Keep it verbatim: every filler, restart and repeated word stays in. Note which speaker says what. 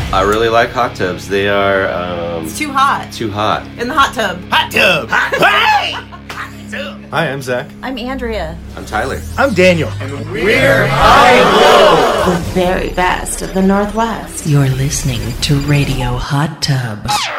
Speaker 1: I really like hot tubs. They are um,
Speaker 2: It's too hot.
Speaker 1: too hot.
Speaker 2: In the hot tub.
Speaker 3: Hot tub. Hot tub.
Speaker 4: Hi, I'm Zach.
Speaker 5: I'm Andrea.
Speaker 1: I'm Tyler.
Speaker 3: I'm Daniel.
Speaker 6: The very best of the Northwest.
Speaker 7: You're listening to Radio Hot Tub.